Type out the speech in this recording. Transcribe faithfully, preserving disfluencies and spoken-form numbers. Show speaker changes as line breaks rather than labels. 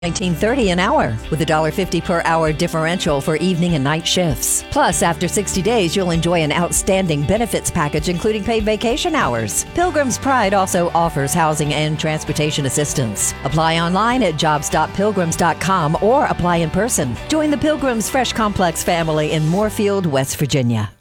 nineteen thirty an hour with a one dollar fifty per hour differential for evening and night shifts. Plus, after sixty days, you'll enjoy an outstanding benefits package including paid vacation hours. Pilgrim's Pride also offers housing and transportation assistance. Apply online at jobs dot pilgrims dot com or apply in person. Join the Pilgrims Fresh Complex family in Moorfield, West Virginia.